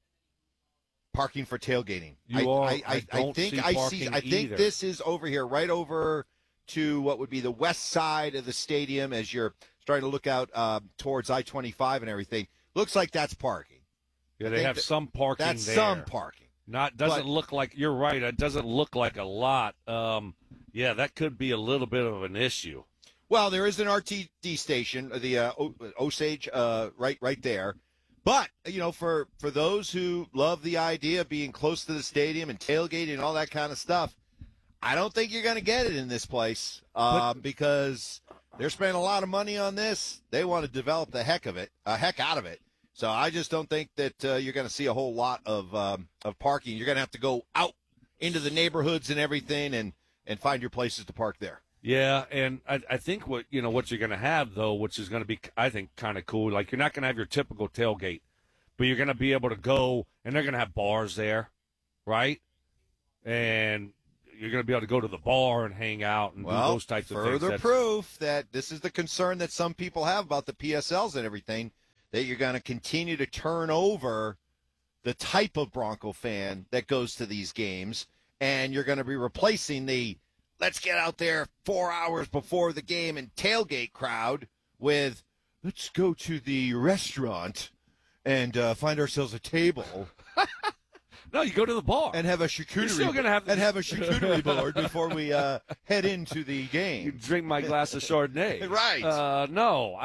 for tailgating. I think this is over here, right over to what would be the west side of the stadium as you're starting to look out towards I-25 and everything. Looks like that's parking. Yeah, they have some parking that's there. Some parking. Doesn't look like, you're right, it doesn't look like a lot. Yeah, that could be a little bit of an issue. Well, there is an RTD station, the Osage, right there. But, for those who love the idea of being close to the stadium and tailgating and all that kind of stuff, I don't think you're going to get it in this place because they're spending a lot of money on this. They want to develop the heck out of it. So I just don't think that you're going to see a whole lot of parking. You're going to have to go out into the neighborhoods and everything and find your places to park there. Yeah, and I think what you're going to have, though, which is going to be, I think, kind of cool, like you're not going to have your typical tailgate, but you're going to be able to go, and they're going to have bars there, right? And you're going to be able to go to the bar and hang out and do those types of things. Further proof that this is the concern that some people have about the PSLs and everything, that you're going to continue to turn over the type of Bronco fan that goes to these games, and you're going to be replacing the let's get out there 4 hours before the game and tailgate crowd with let's go to the restaurant and find ourselves a table. No, you go to the bar and have a charcuterie board before we head into the game. You drink my glass of Chardonnay, right? No,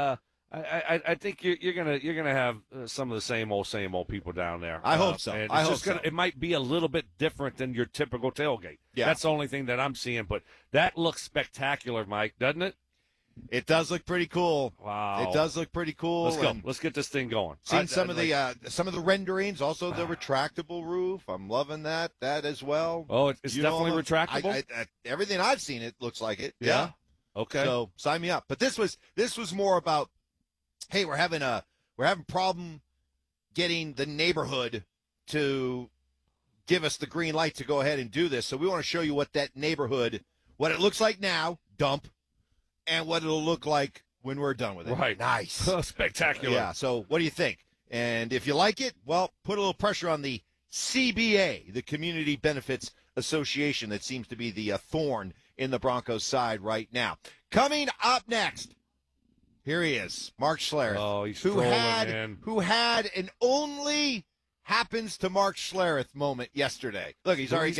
I think you're gonna have some of the same old people down there. I hope so. And I hope so. It might be a little bit different than your typical tailgate. Yeah, that's the only thing that I'm seeing. But that looks spectacular, Mike, doesn't it? It does look pretty cool. Wow, it does look pretty cool. Let's go. Let's get this thing going. Seen some of the renderings, also the retractable roof. I'm loving that as well. Oh, it's definitely retractable. Everything I've seen, it looks like it. Yeah. Okay. So sign me up. But this was more about, hey, we're having problem getting the neighborhood to give us the green light to go ahead and do this. So we want to show you what that neighborhood, what it looks like now, dump, and what it'll look like when we're done with it. Right. Nice. Spectacular. Yeah. So what do you think? And if you like it, well, put a little pressure on the CBA, the Community Benefits Association, that seems to be the thorn in the Broncos' side right now. Coming up next, here he is, Mark Schlereth. Oh, he's strolling in. Who had an only happens to Mark Schlereth moment yesterday. Look, he's already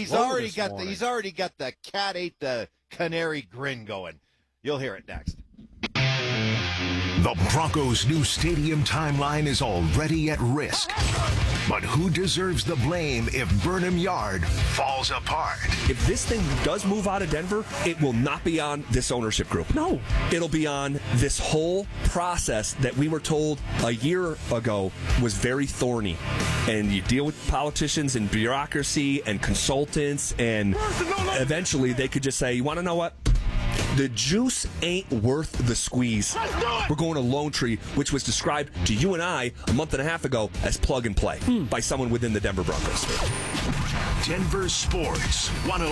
got the cat ate the canary grin going. You'll hear it next. The Broncos' new stadium timeline is already at risk. But who deserves the blame if Burnham Yard falls apart? If this thing does move out of Denver, it will not be on this ownership group. No. It'll be on this whole process that we were told a year ago was very thorny. And you deal with politicians and bureaucracy and consultants, and eventually they could just say, you want to know what? The juice ain't worth the squeeze. We're going to Lone Tree, which was described to you and I a month and a half ago as plug and play by someone within the Denver Broncos. Denver Sports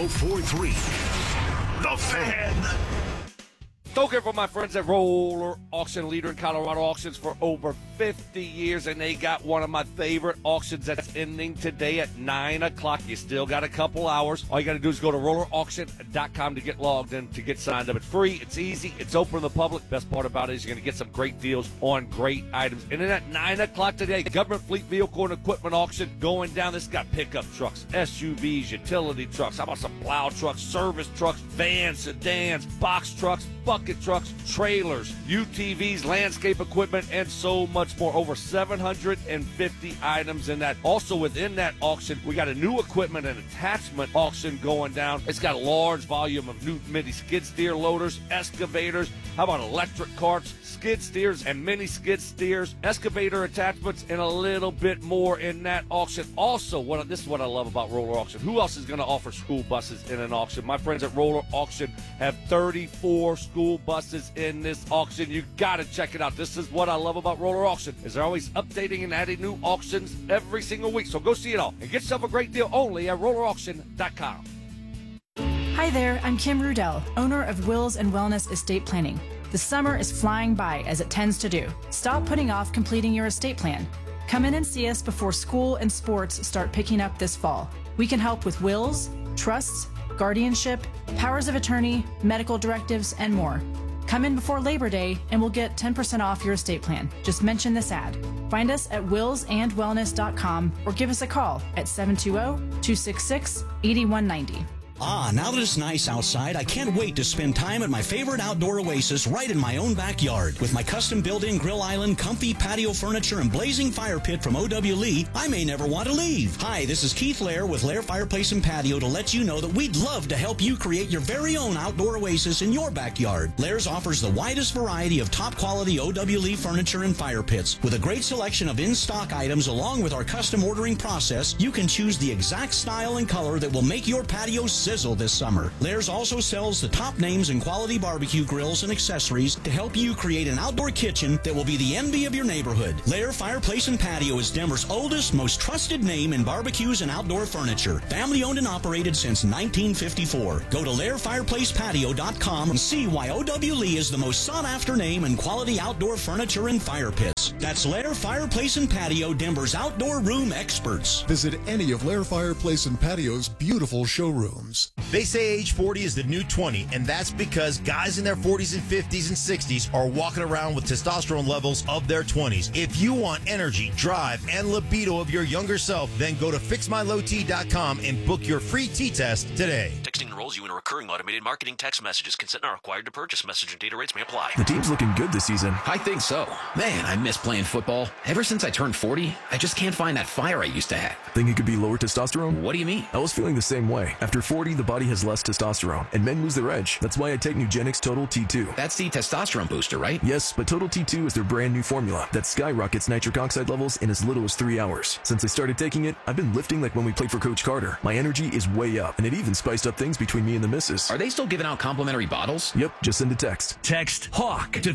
104.3. The Fan. Don't care for my friends at Roller Auction, leader in Colorado auctions for over 50 years, and they got one of my favorite auctions that's ending today at 9 o'clock. You still got a couple hours. All you got to do is go to rollerauction.com to get logged in, to get signed up. It's free, it's easy, it's open to the public. Best part about it is you're going to get some great deals on great items. And then at 9 o'clock today, government fleet vehicle and equipment auction going down. This got pickup trucks, SUVs, utility trucks. How about some plow trucks, service trucks, vans, sedans, box trucks, bucket trucks, trailers, UTVs, landscape equipment, and so much more. Over 750 items in that. Also within that auction, we got a new equipment and attachment auction going down. It's got a large volume of new mini skid steer loaders, excavators. How about electric carts, skid steers, and mini skid steers, excavator attachments, and a little bit more in that auction. Also, this is what I love about Roller Auction. Who else is going to offer school buses in an auction? My friends at Roller Auction have 34 school buses in this auction. You got to check it out. This is what I love about Roller Auction, is they're always updating and adding new auctions every single week. So go see it all and get yourself a great deal only at rollerauction.com. Hi there, I'm Kim Rudell, owner of Wills and Wellness Estate Planning. The summer is flying by, as it tends to do. Stop putting off completing your estate plan. Come in and see us before school and sports start picking up this fall. We can help with wills, trusts, guardianship, powers of attorney, medical directives, and more. Come in before Labor Day and we'll get 10% off your estate plan. Just mention this ad. Find us at willsandwellness.com or give us a call at 720-266-8190. Now that it's nice outside, I can't wait to spend time at my favorite outdoor oasis right in my own backyard. With my custom built-in grill island, comfy patio furniture, and blazing fire pit from O.W. Lee, I may never want to leave. Hi, this is Keith Lair with Lair Fireplace and Patio to let you know that we'd love to help you create your very own outdoor oasis in your backyard. Lair's offers the widest variety of top-quality O.W. Lee furniture and fire pits. With a great selection of in-stock items along with our custom ordering process, you can choose the exact style and color that will make your patio sizzle this summer. Lair's also sells the top names in quality barbecue grills and accessories to help you create an outdoor kitchen that will be the envy of your neighborhood. Lair Fireplace and Patio is Denver's oldest, most trusted name in barbecues and outdoor furniture. Family owned and operated since 1954. Go to LairFireplacePatio.com and see why O.W. Lee is the most sought after name in quality outdoor furniture and fire pits. That's Lair Fireplace and Patio, Denver's outdoor room experts. Visit any of Lair Fireplace and Patio's beautiful showrooms. They say age 40 is the new 20, and that's because guys in their 40s and 50s and 60s are walking around with testosterone levels of their 20s. If you want energy, drive, and libido of your younger self, then go to FixMyLowT.com and book your free T-test today. Texting enrolls you in a recurring automated marketing text messages. Consent not required to purchase. Message and data rates may apply. The team's looking good this season. I think so. Man, I miss playing football. Ever since I turned 40, I just can't find that fire I used to have. Think it could be lower testosterone? What do you mean? I was feeling the same way. After 40, the body has less testosterone, and men lose their edge. That's why I take Nugenix Total T2. That's the testosterone booster, right? Yes, but Total T2 is their brand new formula that skyrockets nitric oxide levels in as little as 3 hours. Since I started taking it, I've been lifting like when we played for Coach Carter. My energy is way up, and it even spiced up things between me and the missus. Are they still giving out complimentary bottles? Yep, just send a text. Text HAWK to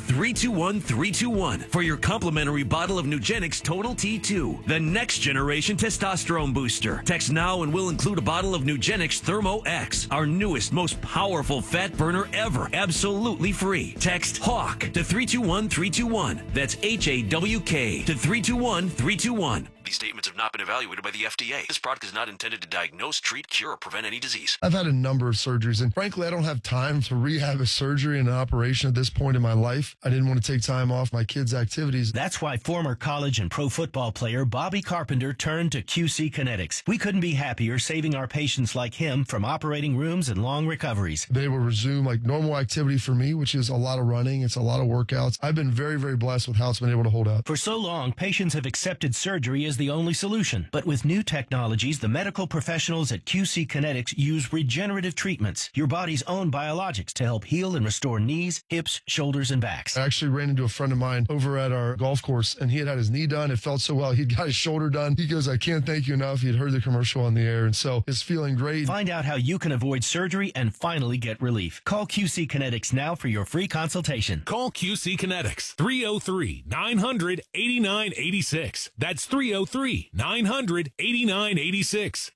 321-321 for your complimentary bottle of Nugenix Total T2, the next generation testosterone booster. Text now and we'll include a bottle of Nugenix Thermo X, our newest, most powerful fat burner ever, absolutely free. Text HAWK to 321-321. That's HAWK to 321-321. These statements have not been evaluated by the FDA. This product is not intended to diagnose, treat, cure, or prevent any disease. I've had a number of surgeries, and frankly, I don't have time to rehab a surgery and an operation at this point in my life. I didn't want to take time off my kids' activities. That's why former college and pro football player Bobby Carpenter turned to QC Kinetics. We couldn't be happier saving our patients like him from operating rooms and long recoveries. They will resume like normal activity for me, which is a lot of running. It's a lot of workouts. I've been very, very blessed with how it's been able to hold up. For so long, patients have accepted surgery as the only solution. But with new technologies, the medical professionals at QC Kinetics use regenerative treatments, your body's own biologics, to help heal and restore knees, hips, shoulders, and backs. I actually ran into a friend of mine over at our golf course, and he had his knee done. It felt so well. He'd got his shoulder done. He goes, I can't thank you enough. He had heard the commercial on the air, and so it's feeling great. Find out how you can avoid surgery and finally get relief. Call QC Kinetics now for your free consultation. Call QC Kinetics, 303-900-8986. That's 303-900-8986.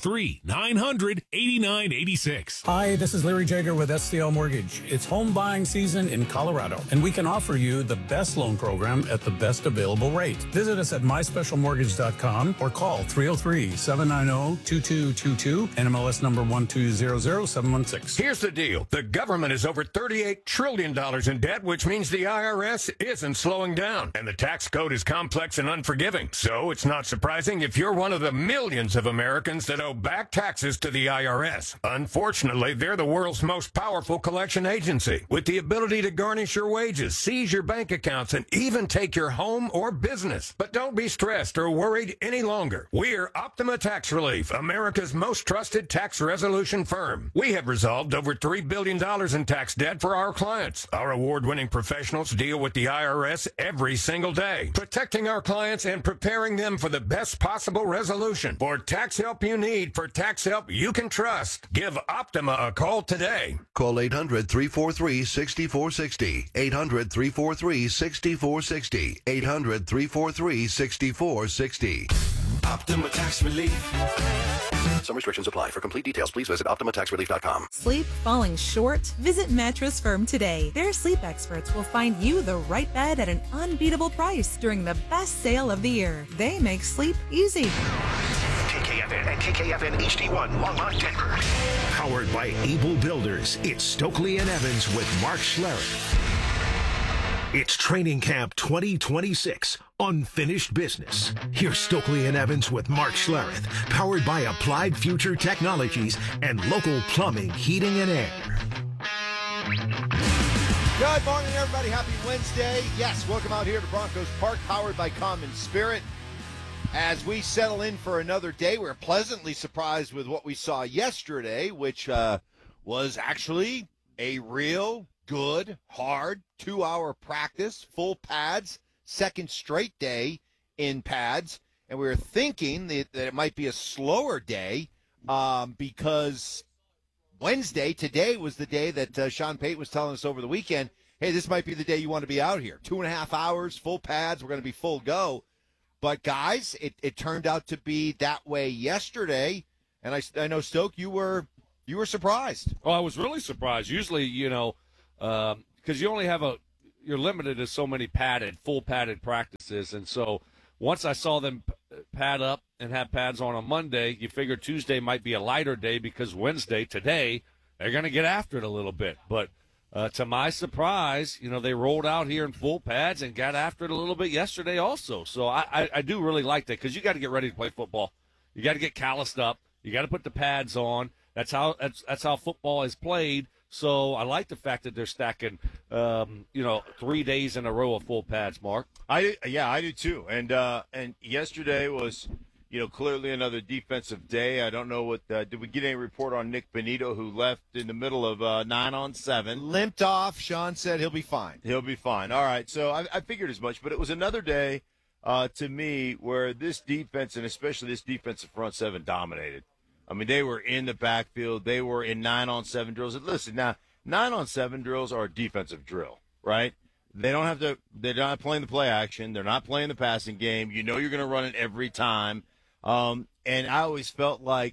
303-900-8986. Hi, this is Larry Jager with SCL Mortgage. It's home buying season in Colorado, and we can offer you the best loan program at the best available rate. Visit us at myspecialmortgage.com or call 303-790-2222, NMLS number 1200716. Here's the deal. The government is over $38 trillion in debt, which means the IRS isn't slowing down. And the tax code is complex and unforgiving. So it's not surprising if you're one of the millions of Americans that owe back taxes to the IRS. Unfortunately, they're the world's most powerful collection agency, with the ability to garnish your wages, seize your bank accounts, and even take your home or business. But don't be stressed or worried any longer. We're Optima Tax Relief, America's most trusted tax resolution firm. We have resolved over $3 billion in tax debt for our clients. Our award-winning professionals deal with the IRS every single day, protecting our clients and preparing them for the best possible resolution. For tax help you need, for tax help you can trust, give Optima a call today. Call 800-343-6460. 800-343-6460. 800-343-6460. Optima Tax Relief. Some restrictions apply. For complete details, please visit OptimaTaxRelief.com. Sleep falling short? Visit Mattress Firm today. Their sleep experts will find you the right bed at an unbeatable price during the best sale of the year. They make sleep easy. KKFN and KKFN HD1 Longmont, Denver. Powered by Able Builders, it's Stokely and Evans with Mark Schlereth. It's Training Camp 2026, Unfinished Business. Here's Stokely and Evans with Mark Schlereth, powered by Applied Future Technologies and local plumbing, heating, and air. Good morning, everybody. Happy Wednesday. Yes, welcome out here to Broncos Park, powered by Common Spirit. As we settle in for another day, we're pleasantly surprised with what we saw yesterday, which was actually a real good, hard 2-hour practice, full pads, second straight day in pads. And we were thinking that it might be a slower day because Wednesday, today was the day that Sean Payton was telling us over the weekend, hey, this might be the day you want to be out here. 2.5 hours, full pads, we're going to be full go. But, guys, it turned out to be that way yesterday. And I know, Stoke, you were surprised. Oh, I was really surprised. Usually, because you only have you're limited to so many full padded practices. And so once I saw them pad up and have pads on Monday, you figure Tuesday might be a lighter day because Wednesday, today, they're going to get after it a little bit. But to my surprise, they rolled out here in full pads and got after it a little bit yesterday also. So I do really like that because you got to get ready to play football. You got to get calloused up. You got to put the pads on. That's how football is played. So I like the fact that they're stacking, 3 days in a row of full pads, Mark. I do too. And yesterday was, clearly another defensive day. I don't know what did we get any report on Nick Benito, who left in the middle of 9-on-7? Limped off. Sean said he'll be fine. He'll be fine. All right. So I figured as much, but it was another day to me where this defense, and especially this defensive front seven, dominated. I mean, they were in the backfield. They were in 9-on-7 drills. And listen, now 9-on-7 drills are a defensive drill, right? They don't have to. They're not playing the play action. They're not playing the passing game. You're going to run it every time. And I always felt like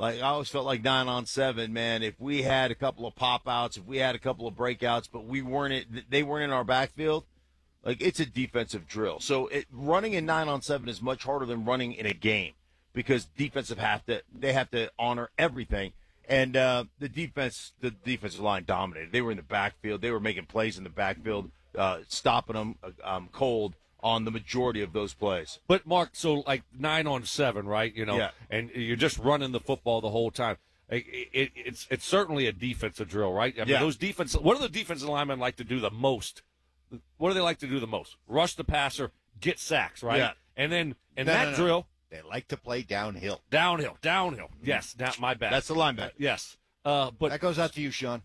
9-on-7, man. If we had a couple of pop outs, if we had a couple of breakouts, but they weren't in our backfield. Like, it's a defensive drill. So running in 9-on-7 is much harder than running in a game, because defensive have to honor everything. And the defensive line dominated. They were in the backfield. They were making plays in the backfield, stopping them cold on the majority of those plays. But, Mark, so like 9-on-7, right? Yeah. And you're just running the football the whole time. It's certainly a defensive drill, right? I mean, what do the defensive linemen like to do the most? What do they like to do the most? Rush the passer, get sacks, right? Yeah. And then No. drill. They like to play downhill. Downhill. Yes, my bad. That's the linebacker. Yes. But that goes out to you, Sean.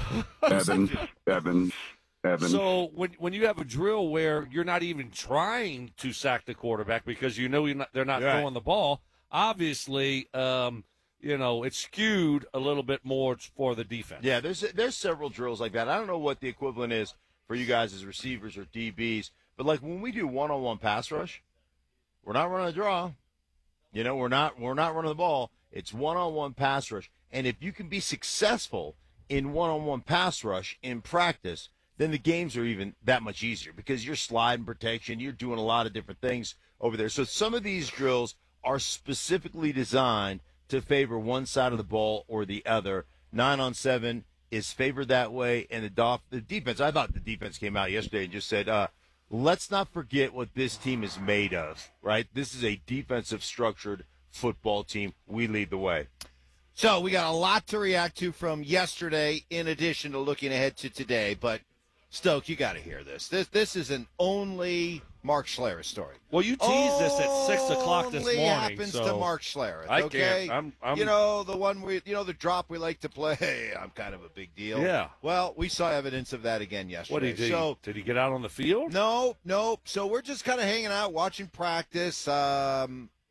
Evans. So when you have a drill where you're not even trying to sack the quarterback because they're not throwing the ball, obviously, it's skewed a little bit more for the defense. Yeah, there's several drills like that. I don't know what the equivalent is for you guys as receivers or DBs, but like when we do one-on-one pass rush, we're not running a draw. We're not running the ball. It's one-on-one pass rush. And if you can be successful in one-on-one pass rush in practice, then the games are even that much easier because you're sliding protection. You're doing a lot of different things over there. So some of these drills are specifically designed to favor one side of the ball or the other. 9-on-7 is favored that way. And the defense, I thought the defense came out yesterday and just said, let's not forget what this team is made of, right? This is a defensive structured football team. We lead the way. So we got a lot to react to from yesterday in addition to looking ahead to today. But, Stoke, you got to hear this. This is an only Mark Schlereth story. Well, you teased this at 6 o'clock this morning. Only happens to Mark Schlereth, okay? I'm the one the drop we like to play. Hey, I'm kind of a big deal. Yeah. Well, we saw evidence of that again yesterday. What did he do? Did he get out on the field? No. So we're just kind of hanging out, watching practice. I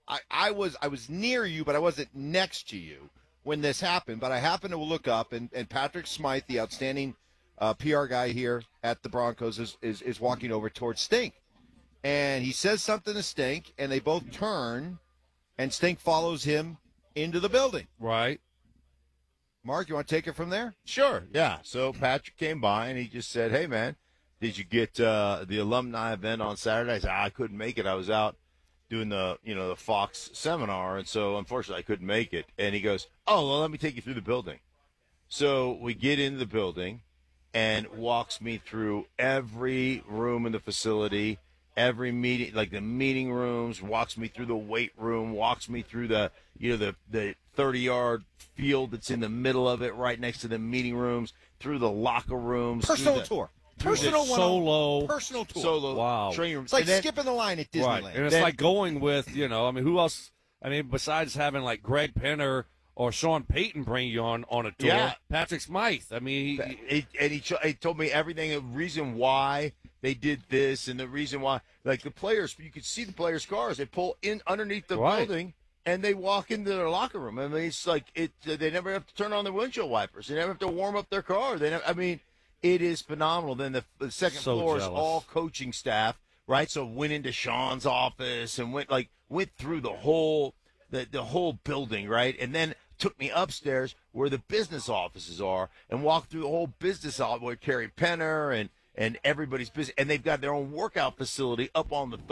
was near you, but I wasn't next to you when this happened. But I happened to look up, and Patrick Smythe, the outstanding PR guy here at the Broncos, is walking over towards Stink. And he says something to Stink, and they both turn, and Stink follows him into the building. Right. Mark, you want to take it from there? Sure, yeah. So Patrick came by, and he just said, hey, man, did you get the alumni event on Saturday? I said, I couldn't make it. I was out doing the Fox seminar, and so unfortunately I couldn't make it. And he goes, oh, well, let me take you through the building. So we get into the building, and walks me through every room in the facility, every meeting, like the meeting rooms, walks me through the weight room, walks me through the 30-yard field that's in the middle of it, right next to the meeting rooms, through the locker rooms. Personal tour. Personal solo. Personal tour. Solo. Wow. Training room. It's like And then- skipping the line at Disneyland. Right. And it's like going with, who else? I mean, besides having like Greg Penner or Sean Payton bring you on a tour, Yeah. Patrick Smythe. I mean, he told me everything, the reason why they did this and the reason why, like the players, you could see the players' cars. They pull in underneath the Right. building and they walk into their locker room. I mean, it's like they never have to turn on their windshield wipers. They never have to warm up their car. It is phenomenal. Then the second So floor is jealous. all coaching staff, right? So went into Sean's office and went through the whole building, right? And then took me upstairs where the business offices are and walked through the whole business office where Kerry Penner and everybody's business, and they've got their own workout facility up on the